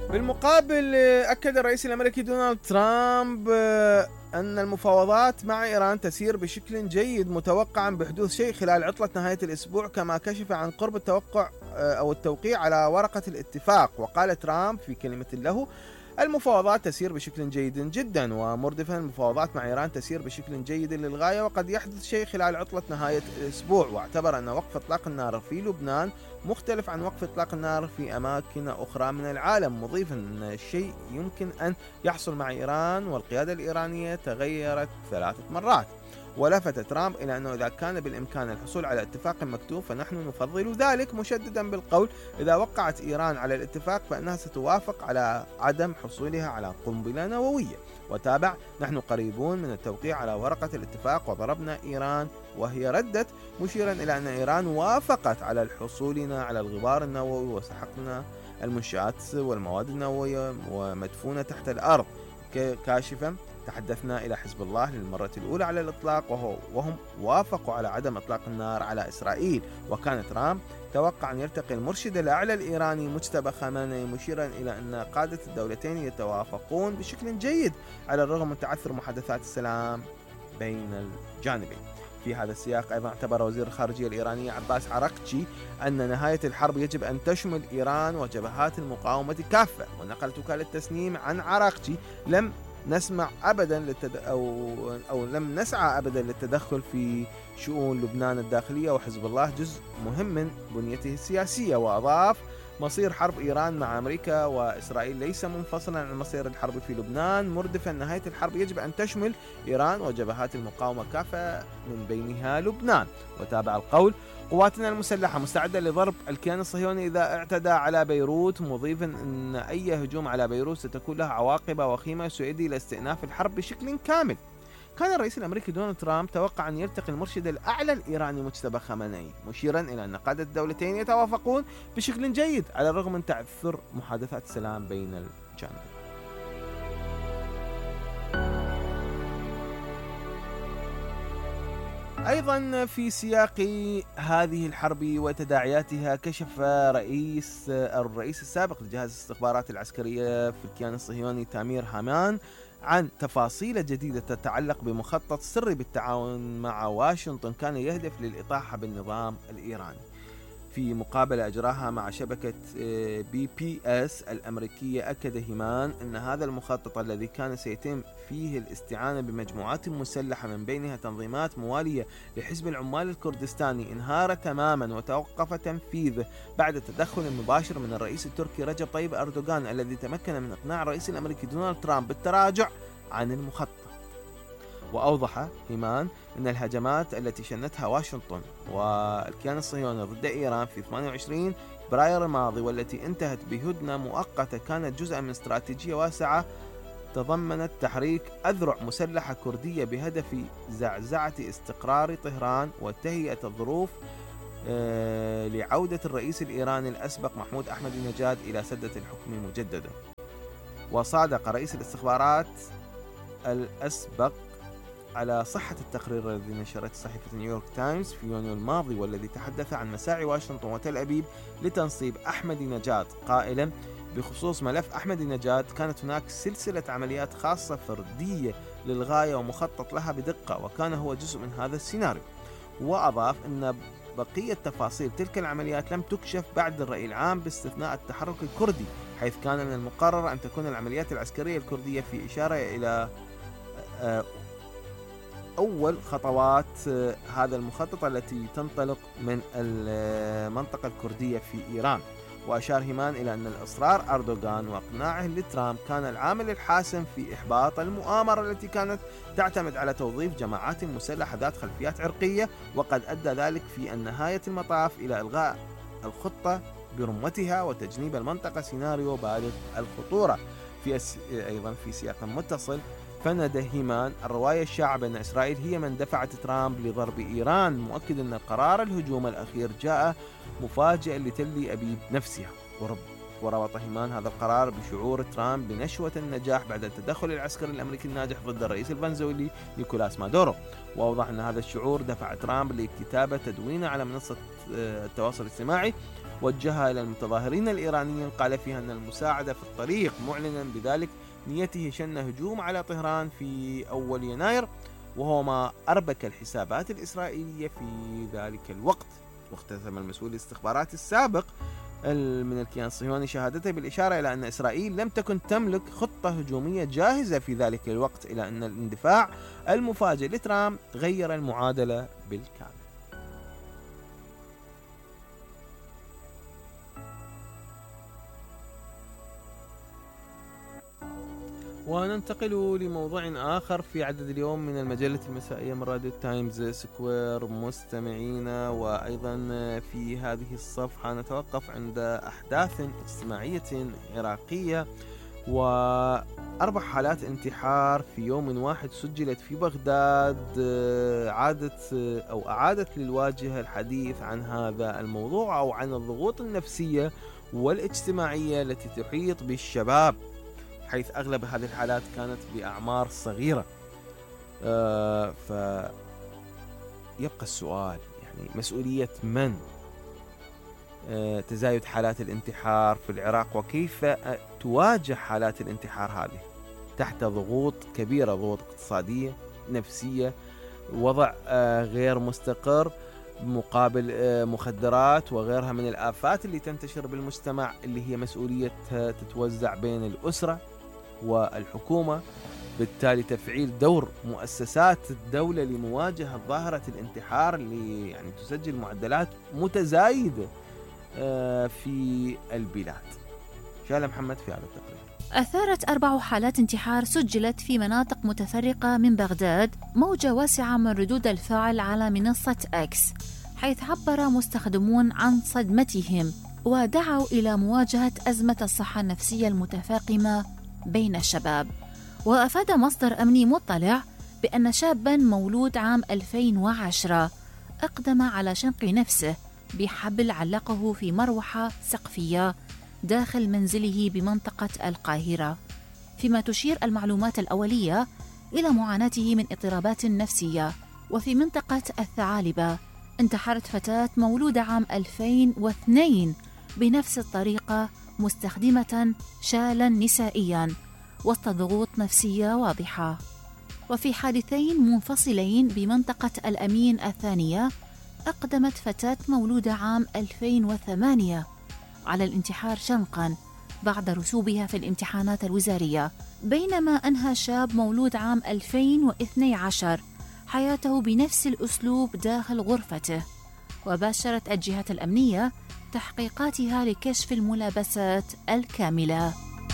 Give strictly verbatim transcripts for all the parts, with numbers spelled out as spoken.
بالمقابل أكد الرئيس الأمريكي دونالد ترامب أن المفاوضات مع إيران تسير بشكل جيد، متوقعا بحدوث شيء خلال عطلة نهاية الأسبوع، كما كشف عن قرب التوقع أو التوقيع على ورقة الاتفاق. وقال ترامب في كلمة له: المفاوضات تسير بشكل جيد جدا، ومردفا المفاوضات مع إيران تسير بشكل جيد للغاية، وقد يحدث شيء خلال عطلة نهاية الأسبوع. واعتبر أن وقف إطلاق النار في لبنان مختلف عن وقف إطلاق النار في أماكن أخرى من العالم، مضيفا أن الشيء يمكن أن يحصل مع إيران والقيادة الإيرانية تغيرت ثلاثة مرات. ولفت ترامب إلى أنه إذا كان بالإمكان الحصول على اتفاق مكتوب فنحن نفضل ذلك، مشددا بالقول: إذا وقعت إيران على الاتفاق فإنها ستوافق على عدم حصولها على قنبلة نووية. وتابع: نحن قريبون من التوقيع على ورقة الاتفاق وضربنا إيران وهي ردت، مشيرا إلى أن إيران وافقت على حصولنا على الغبار النووي وسحقنا المنشآت والمواد النووية ومدفونة تحت الأرض. كاشفا: تحدثنا إلى حزب الله للمرة الأولى على الإطلاق وهو وهم وافقوا على عدم إطلاق النار على إسرائيل. وكان ترامب توقع أن يلتقي المرشد الأعلى الإيراني مجتبى خامنئي، مشيرا إلى أن قادة الدولتين يتوافقون بشكل جيد على الرغم من تعثر محادثات السلام بين الجانبين. في هذا السياق أيضا اعتبر وزير الخارجية الإيراني عباس عراقجي أن نهاية الحرب يجب أن تشمل إيران وجبهات المقاومة كافة. ونقلت وكالة تسنيم عن عراقجي: لم نسمع أبدا للتد... أو... أو لم نسعى أبدا للتدخل في شؤون لبنان الداخلية، وحزب الله جزء مهم من بنيته السياسية. وأضاف: مصير حرب إيران مع أمريكا وإسرائيل ليس منفصلا عن مصير الحرب في لبنان، مردفا نهاية الحرب يجب أن تشمل إيران وجبهات المقاومة كافة من بينها لبنان. وتابع القول: قواتنا المسلحة مستعدة لضرب الكيان الصهيوني إذا اعتدى على بيروت، مضيفا أن أي هجوم على بيروت ستكون له عواقب وخيمة سيؤدي إلى استئناف الحرب بشكل كامل. كان الرئيس الأمريكي دونالد ترامب توقع أن يلتقي المرشد الأعلى الإيراني مجتبى خامنئي، مشيرا إلى أن قادة الدولتين يتوافقون بشكل جيد على الرغم من تعثر محادثات السلام بين الجانبين. أيضا في سياق هذه الحرب وتداعياتها، كشف رئيس الرئيس السابق لجهاز الاستخبارات العسكرية في الكيان الصهيوني تامير هامان عن تفاصيل جديدة تتعلق بمخطط سري بالتعاون مع واشنطن كان يهدف للإطاحة بالنظام الإيراني. في مقابلة أجراها مع شبكة بي بي اس الأمريكية، أكد هيمان أن هذا المخطط الذي كان سيتم فيه الاستعانة بمجموعات مسلحة من بينها تنظيمات موالية لحزب العمال الكردستاني انهار تماما وتوقف تنفيذه بعد التدخل المباشر من الرئيس التركي رجب طيب أردوغان، الذي تمكن من إقناع الرئيس الأمريكي دونالد ترامب بالتراجع عن المخطط. وأوضح هيمان أن الهجمات التي شنتها واشنطن والكيان الصهيوني ضد إيران في ثمانية وعشرين فبراير الماضي والتي انتهت بهدنة مؤقتة كانت جزءا من استراتيجية واسعة تضمنت تحريك أذرع مسلحة كردية بهدف زعزعة استقرار طهران وتهيئة الظروف لعودة الرئيس الإيراني الأسبق محمود أحمدي نجاد إلى سدة الحكم مجددا. وصادق رئيس الاستخبارات الأسبق على صحة التقرير الذي نشرته صحيفة نيويورك تايمز في يونيو الماضي والذي تحدث عن مساعي واشنطن وتل أبيب لتنصيب أحمدي نجاد، قائلا: بخصوص ملف أحمدي نجاد كانت هناك سلسلة عمليات خاصة فردية للغاية ومخطط لها بدقة، وكان هو جزء من هذا السيناريو. وأضاف أن بقية تفاصيل تلك العمليات لم تكشف بعد الرأي العام باستثناء التحرك الكردي، حيث كان من المقرر أن تكون العمليات العسكرية الكردية في إشارة إلى أول خطوات هذا المخطط التي تنطلق من المنطقة الكردية في إيران. وأشار هيمان إلى أن الإصرار أردوغان وإقناعه لترامب كان العامل الحاسم في إحباط المؤامرة التي كانت تعتمد على توظيف جماعات مسلحة ذات خلفيات عرقية، وقد أدى ذلك في نهاية المطاف إلى إلغاء الخطة برمتها وتجنيب المنطقة سيناريو بالغ الخطورة. في أيضا في سياق متصل، فند هيمان الرواية الشائعة بأن إسرائيل هي من دفعت ترامب لضرب إيران، مؤكد أن قرار الهجوم الأخير جاء مفاجئا لتل أبيب نفسها. وربط هيمان هذا القرار بشعور ترامب بنشوة النجاح بعد التدخل العسكري الأمريكي الناجح ضد الرئيس الفنزويلي نيكولاس مادورو. وأوضح أن هذا الشعور دفع ترامب لكتابة تدوينه على منصة التواصل الاجتماعي وجهها إلى المتظاهرين الإيرانيين، قال فيها أن المساعدة في الطريق، معلنا بذلك نيته شن هجوم على طهران في أول يناير، وهو ما أربك الحسابات الإسرائيلية في ذلك الوقت. واختتم المسؤول الاستخباراتي السابق من الكيان الصهيوني شهادته بالإشارة إلى أن إسرائيل لم تكن تملك خطة هجومية جاهزة في ذلك الوقت، إلى أن الاندفاع المفاجئ لترامب غير المعادلة بالكامل. وننتقل لموضوع آخر في عدد اليوم من المجلة المسائية من راديو تايمز سكوير مستمعينا. وأيضا في هذه الصفحة نتوقف عند أحداث اجتماعية عراقية، وأربع حالات انتحار في يوم واحد سجلت في بغداد عادت أو أعادت للواجهة الحديث عن هذا الموضوع أو عن الضغوط النفسية والاجتماعية التي تحيط بالشباب، حيث أغلب هذه الحالات كانت بأعمار صغيرة. آه فيبقى السؤال، يعني مسؤولية من آه تزايد حالات الانتحار في العراق، وكيف آه تواجه حالات الانتحار هذه تحت ضغوط كبيرة، ضغوط اقتصادية، نفسية، وضع آه غير مستقر، مقابل آه مخدرات وغيرها من الآفات اللي تنتشر بالمجتمع، اللي هي مسؤوليتها تتوزع بين الأسرة والحكومة. بالتالي تفعيل دور مؤسسات الدولة لمواجهة ظاهرة الانتحار اللي يعني تسجل معدلات متزايدة في البلاد. شاله محمد في هذا التقرير. أثارت أربع حالات انتحار سجلت في مناطق متفرقة من بغداد موجة واسعة من ردود الفعل على منصة إكس، حيث عبر مستخدمون عن صدمتهم ودعوا إلى مواجهة أزمة الصحة النفسية المتفاقمة بين الشباب. وأفاد مصدر أمني مطلع بأن شاباً مولود عام ألفين وعشرة أقدم على شنق نفسه بحبل علقه في مروحة سقفية داخل منزله بمنطقة القاهرة، فيما تشير المعلومات الأولية إلى معاناته من اضطرابات نفسية. وفي منطقة الثعالبة انتحرت فتاة مولودة عام ألفين واثنين بنفس الطريقة مستخدمة شالاً نسائياً وسط ضغوط نفسية واضحة. وفي حادثين منفصلين بمنطقة الأمين الثانية أقدمت فتاة مولودة عام ألفين وثمانية على الانتحار شنقاً بعد رسوبها في الامتحانات الوزارية، بينما أنهى شاب مولود عام ألفين واثني عشر حياته بنفس الأسلوب داخل غرفته. وباشرت الجهات الأمنية تحقيقاتها لكشف الملابسات الكاملة.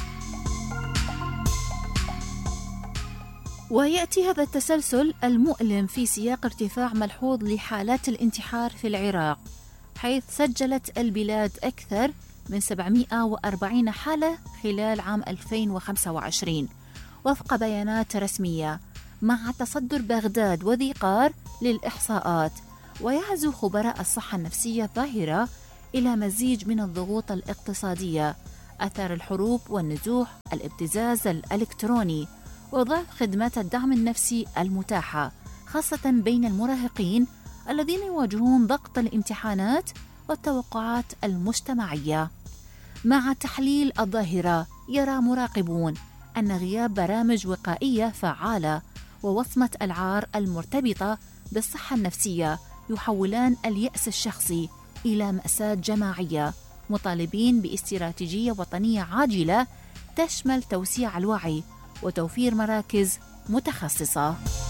ويأتي هذا التسلسل المؤلم في سياق ارتفاع ملحوظ لحالات الانتحار في العراق، حيث سجلت البلاد أكثر من سبعمائة وأربعين حالة خلال عام ألفين وخمسة وعشرين وفق بيانات رسمية، مع تصدر بغداد وذي قار للإحصاءات. ويعزو خبراء الصحة النفسية الظاهرة إلى مزيج من الضغوط الاقتصادية، أثر الحروب والنزوح، الابتزاز الإلكتروني، وضعف خدمات الدعم النفسي المتاحة، خاصة بين المراهقين الذين يواجهون ضغط الامتحانات والتوقعات المجتمعية. مع تحليل الظاهرة، يرى مراقبون أن غياب برامج وقائية فعالة ووصمة العار المرتبطة بالصحة النفسية يحولان اليأس الشخصي إلى مأساة جماعية، مطالبين باستراتيجية وطنية عاجلة تشمل توسيع الوعي وتوفير مراكز متخصصة.